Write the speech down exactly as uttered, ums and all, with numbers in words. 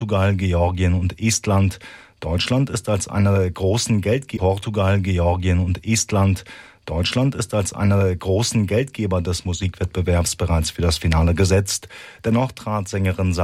Portugal, Georgien und Estland. Deutschland ist als einer der großen Geldgeber Portugal, Georgien und Estland. Deutschland ist als einer der großen Geldgeber des Musikwettbewerbs bereits für das Finale gesetzt. Dennoch trat Sängerin